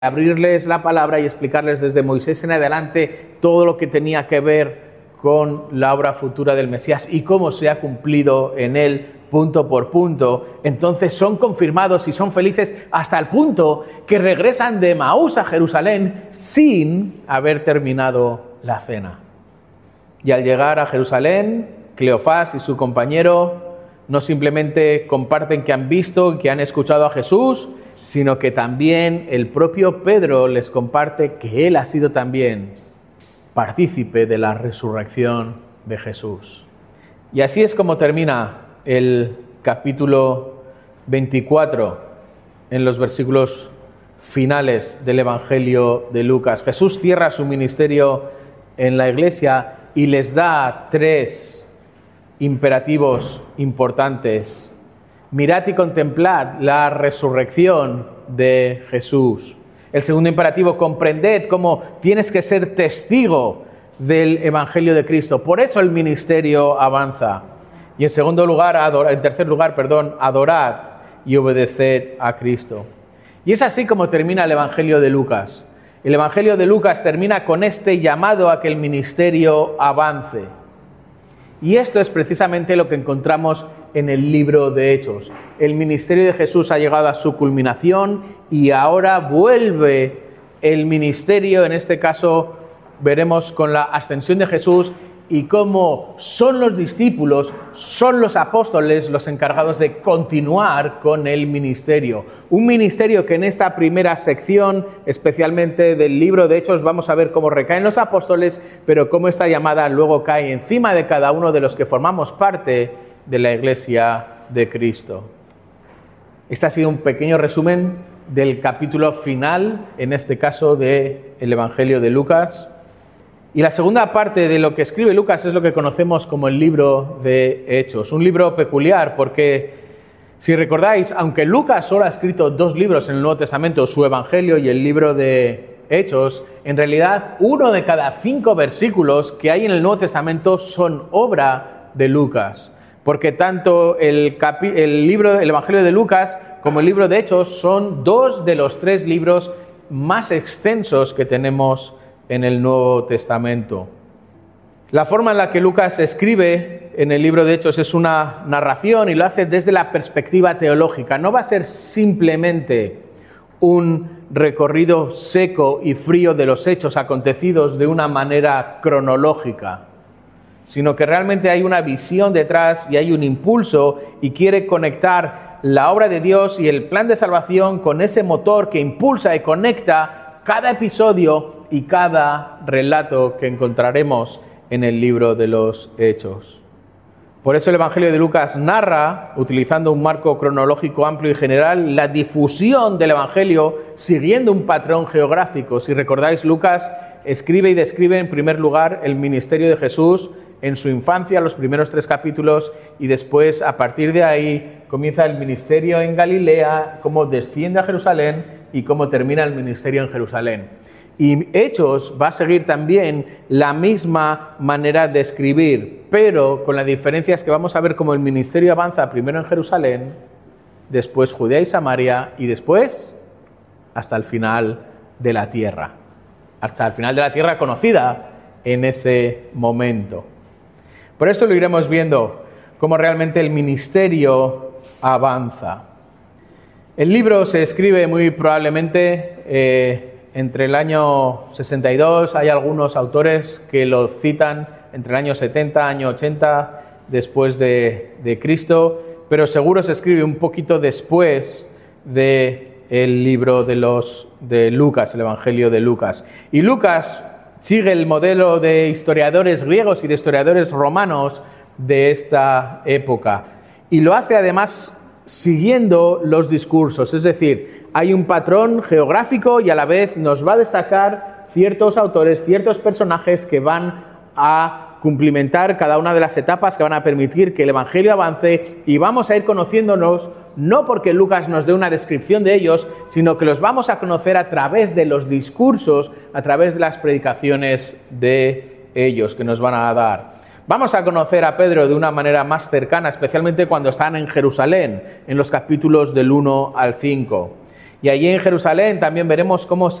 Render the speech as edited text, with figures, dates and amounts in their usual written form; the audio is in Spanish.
abrirles la palabra y explicarles desde Moisés en adelante todo lo que tenía que ver con la obra futura del Mesías y cómo se ha cumplido en él punto por punto. Entonces son confirmados y son felices hasta el punto que regresan de Emaús a Jerusalén sin haber terminado la cena. Y al llegar a Jerusalén, Cleofás y su compañero no simplemente comparten que han visto y que han escuchado a Jesús, sino que también el propio Pedro les comparte que él ha sido también partícipe de la resurrección de Jesús. Y así es como termina el capítulo 24 en los versículos finales del Evangelio de Lucas. Jesús cierra su ministerio en la iglesia y les da 3 imperativos importantes. Mirad y contemplad la resurrección de Jesús. El segundo imperativo, comprended cómo tienes que ser testigo del Evangelio de Cristo. Por eso el ministerio avanza. Y en tercer lugar, adorad y obedeced a Cristo. Y es así como termina el Evangelio de Lucas. El Evangelio de Lucas termina con este llamado a que el ministerio avance. Y esto es precisamente lo que encontramos en el libro de Hechos. El ministerio de Jesús ha llegado a su culminación y ahora vuelve el ministerio, en este caso veremos con la ascensión de Jesús y cómo son los discípulos, son los apóstoles los encargados de continuar con el ministerio. Un ministerio que en esta primera sección, especialmente del libro de Hechos, vamos a ver cómo recaen los apóstoles, pero cómo esta llamada luego cae encima de cada uno de los que formamos parte de la Iglesia de Cristo. Este ha sido un pequeño resumen del capítulo final, en este caso del Evangelio de Lucas. Y la segunda parte de lo que escribe Lucas es lo que conocemos como el libro de Hechos. Un libro peculiar porque, si recordáis, aunque Lucas solo ha escrito 2 libros en el Nuevo Testamento, su Evangelio y el libro de Hechos, en realidad 1 de cada 5 versículos que hay en el Nuevo Testamento son obra de Lucas. Porque tanto el Evangelio de Lucas como el libro de Hechos son 2 de los 3 libros más extensos que tenemos en el Nuevo Testamento. La forma en la que Lucas escribe en el libro de Hechos es una narración y lo hace desde la perspectiva teológica. No va a ser simplemente un recorrido seco y frío de los hechos acontecidos de una manera cronológica, sino que realmente hay una visión detrás y hay un impulso y quiere conectar la obra de Dios y el plan de salvación con ese motor que impulsa y conecta cada episodio y cada relato que encontraremos en el libro de los Hechos. Por eso el Evangelio de Lucas narra, utilizando un marco cronológico amplio y general, la difusión del Evangelio siguiendo un patrón geográfico. Si recordáis, Lucas escribe y describe en primer lugar el ministerio de Jesús en su infancia, los primeros 3 capítulos, y después, a partir de ahí, comienza el ministerio en Galilea, cómo desciende a Jerusalén y cómo termina el ministerio en Jerusalén. Y Hechos va a seguir también la misma manera de escribir, pero con las diferencias que vamos a ver cómo el ministerio avanza primero en Jerusalén, después Judea y Samaria y después hasta el final de la tierra. Hasta el final de la tierra conocida en ese momento. Por eso lo iremos viendo, cómo realmente el ministerio avanza. El libro se escribe muy probablemente entre el año 62, hay algunos autores que lo citan entre el año 70, año 80 después de Cristo, pero seguro se escribe un poquito después del libro de Lucas, el Evangelio de Lucas. Y Lucas sigue el modelo de historiadores griegos y de historiadores romanos de esta época. Y lo hace además siguiendo los discursos, es decir, hay un patrón geográfico y a la vez nos va a destacar ciertos autores, ciertos personajes que van a cumplimentar cada una de las etapas que van a permitir que el Evangelio avance y vamos a ir conociéndonos no porque Lucas nos dé una descripción de ellos, sino que los vamos a conocer a través de los discursos, a través de las predicaciones de ellos que nos van a dar. Vamos a conocer a Pedro de una manera más cercana, especialmente cuando están en Jerusalén, en los capítulos del 1 al 5. Y allí en Jerusalén también veremos cómo